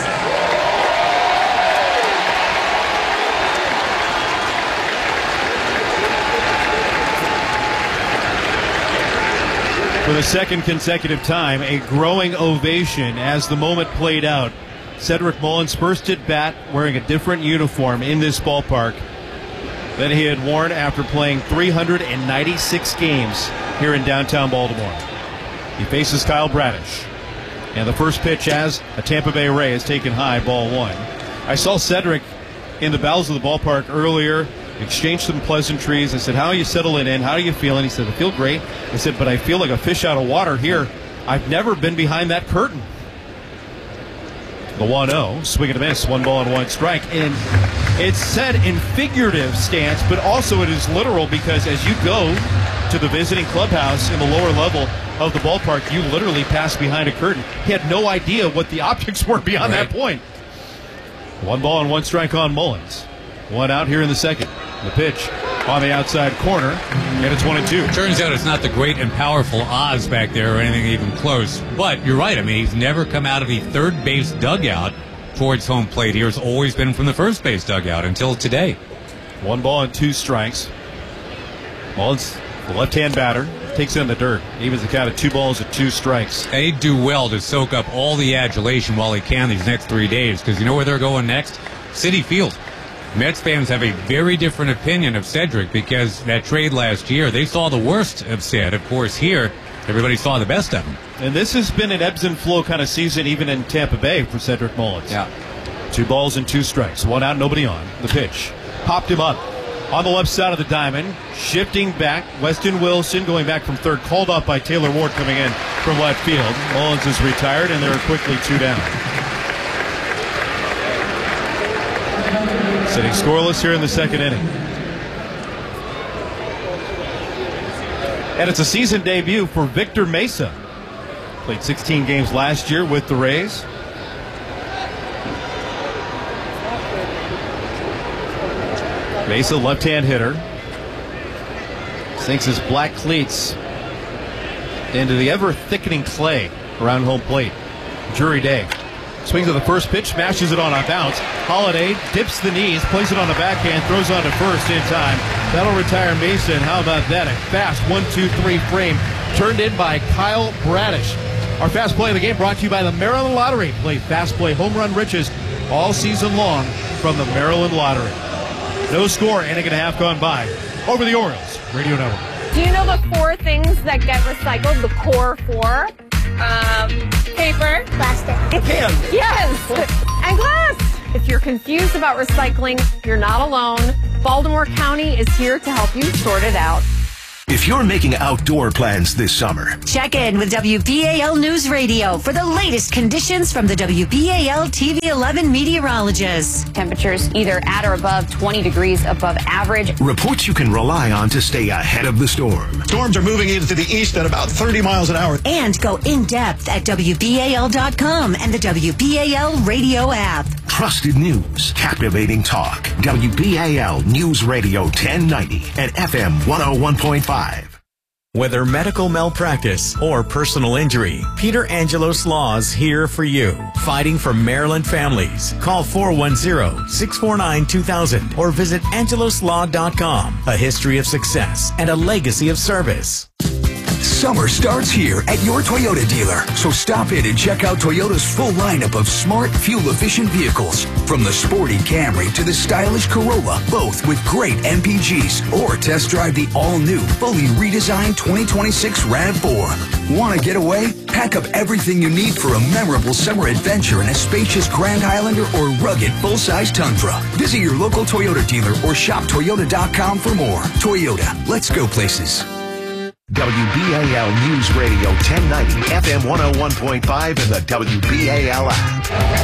For the second consecutive time, a growing ovation as the moment played out. Cedric Mullins first at bat wearing a different uniform in this ballpark than he had worn after playing 396 games here in downtown Baltimore. He faces Kyle Bradish. And the first pitch as a Tampa Bay Ray is taken high, ball one. I saw Cedric in the bowels of the ballpark earlier, exchanged some pleasantries. I said, how are you settling in? How are you feeling? He said, I feel great. I said, but I feel like a fish out of water here. I've never been behind that curtain. The 1-0, swing and a miss, 1 ball and 1 strike. And it's said in figurative stance, but also it is literal because as you go to the visiting clubhouse in the lower level of the ballpark, you literally pass behind a curtain. He had no idea what the optics were beyond that point. 1 ball and 1 strike on Mullins. 1 out here in the second. The pitch on the outside corner, and it's 1-2. Turns out it's not the great and powerful Oz back there or anything even close. But you're right. I mean, he's never come out of the third base dugout towards home plate here. It's always been from the first base dugout until today. 1 ball and 2 strikes. Mullins, the left-hand batter, takes it in the dirt. Evens the count at 2 balls and 2 strikes. He'd do well to soak up all the adulation while he can these next 3 days, because you know where they're going next? Citi Field. Mets fans have a very different opinion of Cedric because that trade last year, they saw the worst of Ced. Of course, here, everybody saw the best of him. And this has been an ebbs and flow kind of season, even in Tampa Bay for Cedric Mullins. Yeah. 2 balls and 2 strikes. 1 out, nobody on. The pitch. Popped him up on the left side of the diamond. Shifting back. Weston Wilson going back from third. Called off by Taylor Ward coming in from left field. Mullins is retired, and they're quickly 2 down. Sitting scoreless here in the second inning. And it's a season debut for Victor Mesa. Played 16 games last year with the Rays. Mesa, left-hand hitter. Sinks his black cleats into the ever-thickening clay around home plate. Jury day. Swings at the first pitch, smashes it on a bounce. Holliday dips the knees, plays it on the backhand, throws on to first in time. That'll retire Mesa, and how about that? A fast 1-2-3 frame turned in by Kyle Bradish. Our fast play of the game brought to you by the Maryland Lottery. Play fast play home run riches all season long from the Maryland Lottery. No score, inning and a half gone by. Over the Orioles Radio Network. Do you know the 4 things that get recycled? The core 4? Paper. Plastic. Can. Yes. And glass. If you're confused about recycling, you're not alone. Baltimore County is here to help you sort it out. If you're making outdoor plans this summer, check in with WBAL News Radio for the latest conditions from the WBAL TV 11 meteorologists. Temperatures either at or above 20 degrees above average. Reports you can rely on to stay ahead of the storm. Storms are moving into the east at about 30 miles an hour. And go in depth at WBAL.com and the WBAL radio app. Trusted news, captivating talk. WBAL News Radio 1090 and FM 101.5. Whether medical malpractice or personal injury, Peter Angelos Law's here for you. Fighting for Maryland families. Call 410-649-2000 or visit angeloslaw.com. A history of success and a legacy of service. Summer starts here at your Toyota dealer. So stop in and check out Toyota's full lineup of smart, fuel-efficient vehicles. From the sporty Camry to the stylish Corolla, both with great MPGs. Or test drive the all-new, fully redesigned 2026 RAV4. Want to get away? Pack up everything you need for a memorable summer adventure in a spacious Grand Highlander or rugged full-size Tundra. Visit your local Toyota dealer or shop Toyota.com for more. Toyota, let's go places. WBAL News Radio 1090, FM 101.5, and the WBAL app.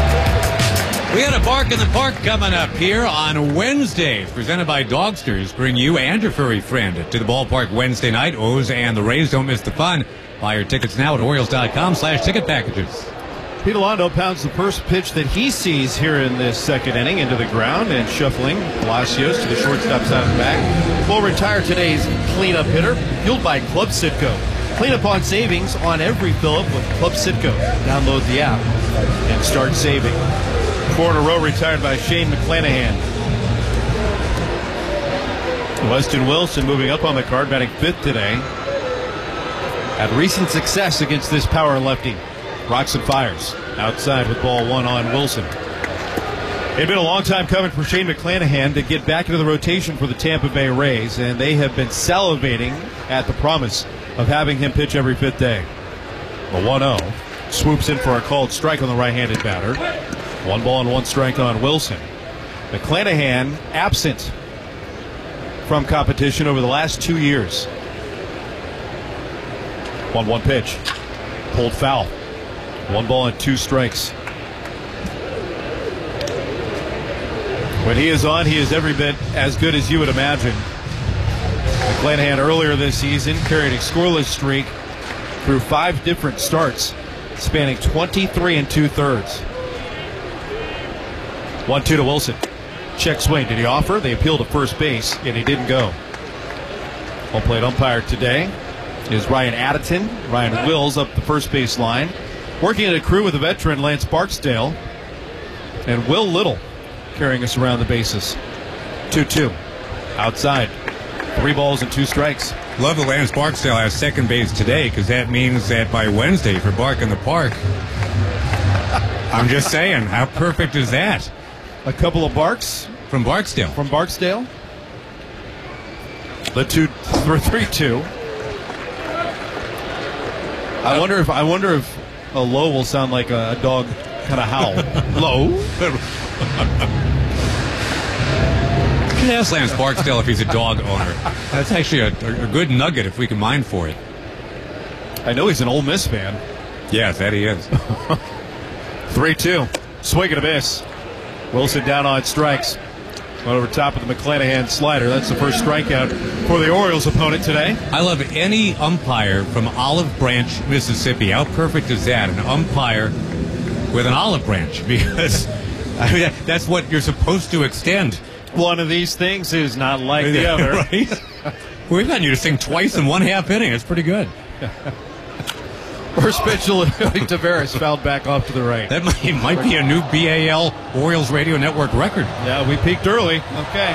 We got a Bark in the Park coming up here on Wednesday, presented by Dogsters. Bring you and your furry friend to the ballpark Wednesday night. O's and the Rays, don't miss the fun. Buy your tickets now at Orioles.com/ticket packages. Pete Alonso pounds the first pitch that he sees here in this second inning into the ground and shuffling Palacios to the shortstop side of the bag. Will retire today's cleanup hitter, fueled by Club Citgo. Clean up on savings on every fill-up with Club Citgo. Download the app and start saving. 4 in a row retired by Shane McClanahan. Weston Wilson moving up on the card, batting 5th today. Had recent success against this power lefty. Rocks and fires outside with ball 1 on Wilson. It had been a long time coming for Shane McClanahan to get back into the rotation for the Tampa Bay Rays, and they have been salivating at the promise of having him pitch every 5th day. The 1-0 swoops in for a called strike on the right-handed batter. 1 ball and 1 strike on Wilson. McClanahan absent from competition over the last 2 years. 1-1 pitch. Pulled foul. 1 ball and 2 strikes. When he is on, he is every bit as good as you would imagine. McClanahan earlier this season carried a scoreless streak through 5 different starts, spanning 23 2/3. 1-2 to Wilson. Check swing. Did he offer? They appealed to first base, and he didn't go. Home plate umpire today is Ryan Addington. Ryan Wills up the first base line. Working in a crew with the veteran Lance Barksdale and Will Little carrying us around the bases. 2-2. Outside. 3 balls and 2 strikes. Love that Lance Barksdale has second base today, because that means that by Wednesday for Bark in the Park, I'm just saying, how perfect is that? A couple of barks from Barksdale. From Barksdale. The 3-2. I wonder if a low will sound like a dog kind of howl. Low. You can ask Lance Barksdale if he's a dog owner. That's actually a good nugget if we can mine for it. I know he's an Ole Miss fan. Yes, that he is. 3-2. Swing and a miss. Wilson down on strikes. Went over top of the McClanahan slider. That's the first strikeout for the Orioles opponent today. I love any umpire from Olive Branch, Mississippi. How perfect is that? An umpire with an olive branch, because I mean, that's what you're supposed to extend. One of these things is not like the other. Right? We've gotten you to sing twice in 1/2 inning. It's pretty good. First pitch to Tavares, fouled back off to the right. That might be a new BAL Orioles Radio Network record. Yeah, we peaked early. Okay.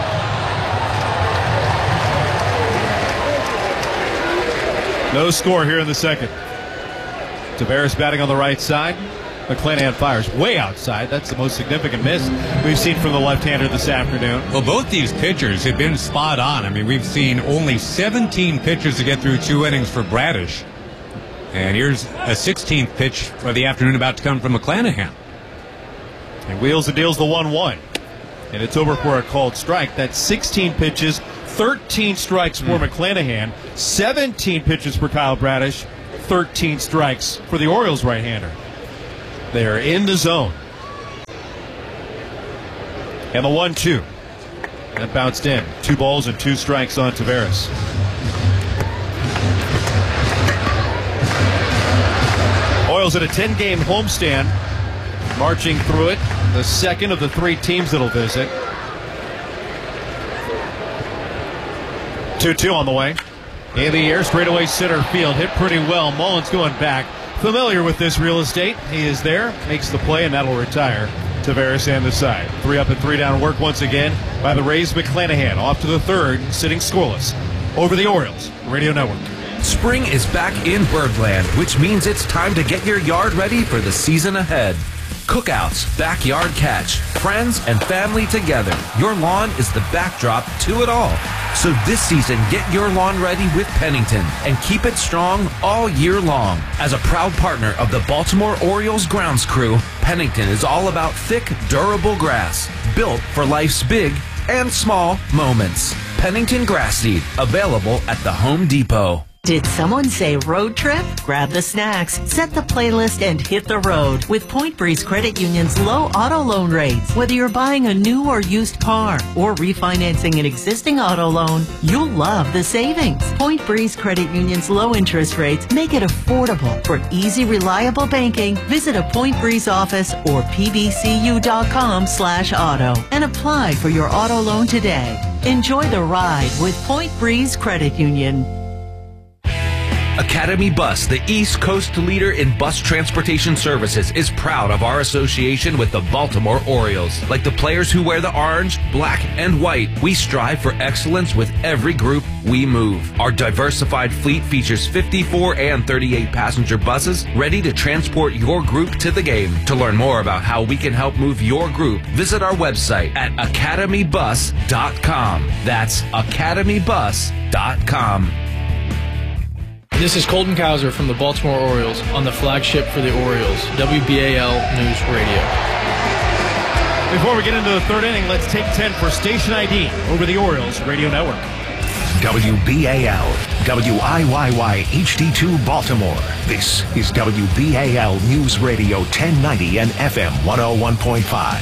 No score here in the second. Tavares batting on the right side. McClanahan fires way outside. That's the most significant miss we've seen from the left-hander this afternoon. Well, both these pitchers have been spot on. I mean, we've seen only 17 pitches to get through 2 innings for Bradish. And here's a 16th pitch for the afternoon about to come from McClanahan. And wheels and deals the 1-1. And it's over for a called strike. That's 16 pitches, 13 strikes for McClanahan, 17 pitches for Kyle Bradish, 13 strikes for the Orioles right-hander. They're in the zone. And the 1-2. That bounced in. 2 balls and 2 strikes on Taveras. Orioles at a 10-game homestand, marching through it. The second of the 3 teams that'll visit. 2-2 on the way. In the air, straightaway center field. Hit pretty well. Mullins going back. Familiar with this real estate. He is there, makes the play, and that'll retire Taveras and the side. 3 up and 3 down work once again by the Rays. McClanahan off to the third, sitting scoreless. Over the Orioles Radio Network. Spring is back in Birdland, which means it's time to get your yard ready for the season ahead. Cookouts, backyard catch, friends and family together. Your lawn is the backdrop to it all. So this season, get your lawn ready with Pennington and keep it strong all year long. As a proud partner of the Baltimore Orioles grounds crew, Pennington is all about thick, durable grass, built for life's big and small moments. Pennington Grass Seed, available at the Home Depot. Did someone say road trip? Grab the snacks, set the playlist, and hit the road with Point Breeze Credit Union's low auto loan rates. Whether you're buying a new or used car or refinancing an existing auto loan, you'll love the savings. Point Breeze Credit Union's low interest rates make it affordable. For easy, reliable banking, visit a Point Breeze office or pbcu.com/auto and apply for your auto loan today. Enjoy the ride with Point Breeze Credit Union. Academy Bus, the East Coast leader in bus transportation services, is proud of our association with the Baltimore Orioles. Like the players who wear the orange, black, and white, we strive for excellence with every group we move. Our diversified fleet features 54 and 38 passenger buses ready to transport your group to the game. To learn more about how we can help move your group, visit our website at academybus.com. That's academybus.com. This is Colton Cowser from the Baltimore Orioles on the flagship for the Orioles, WBAL News Radio. Before we get into the third inning, let's take 10 for Station ID over the Orioles Radio Network. WBAL, WIYY HD2 Baltimore. This is WBAL News Radio 1090 and FM 101.5.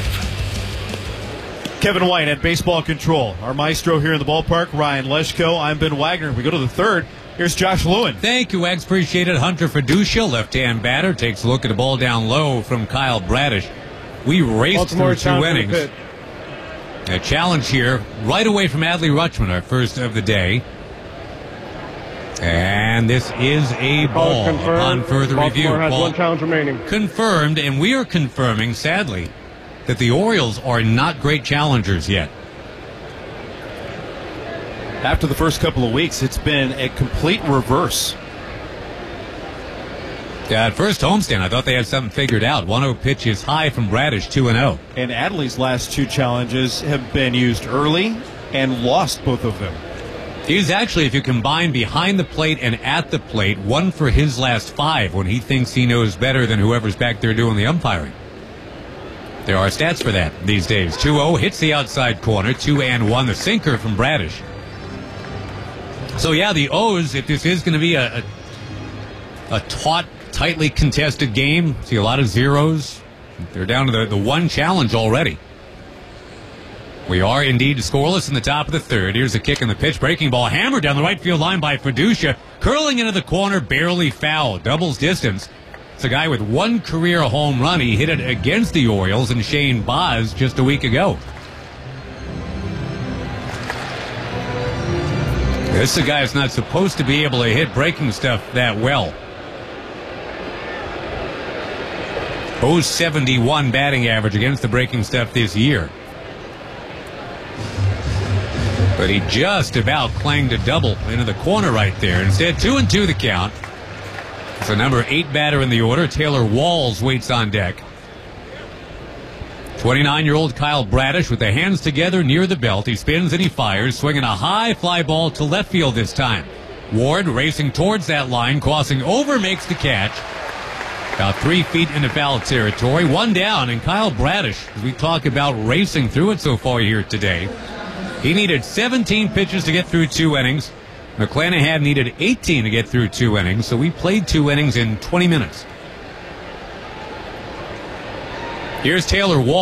Kevin White at baseball control. Our maestro here in the ballpark, Ryan Leschko. I'm Ben Wagner. We go to the third. Here's Josh Lewin. Thank you, Wags. Appreciate it. Hunter Fiducia, left-hand batter, takes a look at the ball down low from Kyle Bradish. We raced Baltimore through 2 innings. A challenge here right away from Adley Rutschman, our first of the day. And this is a ball on further review. Baltimore has 1 challenge remaining. Confirmed, and we are confirming, sadly, that the Orioles are not great challengers yet. After the first couple of weeks, it's been a complete reverse. Yeah, at first homestand, I thought they had something figured out. 1-0 pitch is high from Bradish, 2-0. And Adley's last 2 challenges have been used early and lost both of them. He's actually, if you combine behind the plate and at the plate, 1 for his last 5 when he thinks he knows better than whoever's back there doing the umpiring. There are stats for that these days. 2-0 hits the outside corner, 2-1, the sinker from Bradish. So, yeah, the O's, if this is going to be a taut, tightly contested game, see a lot of zeros. They're down to the 1 challenge already. We are indeed scoreless in the top of the third. Here's a kick in the pitch. Breaking ball hammered down the right field line by Fiducia. Curling into the corner, barely foul. Doubles distance. It's a guy with 1 career home run. He hit it against the Orioles and Shane Baz just a week ago. This is a guy that's not supposed to be able to hit breaking stuff that well. 071 batting average against the breaking stuff this year. But he just about clanged a double into the corner right there. Instead, 2-2 the count. It's the number 8 batter in the order. Taylor Walls waits on deck. 29-year-old Kyle Bradish with the hands together near the belt. He spins and he fires, swinging a high fly ball to left field this time. Ward racing towards that line, crossing over, makes the catch. About 3 feet into foul territory. One down, and Kyle Bradish, as we talk about racing through it so far here today, he needed 17 pitches to get through 2 innings. McClanahan needed 18 to get through 2 innings, so we played 2 innings in 20 minutes. Here's Taylor Wall.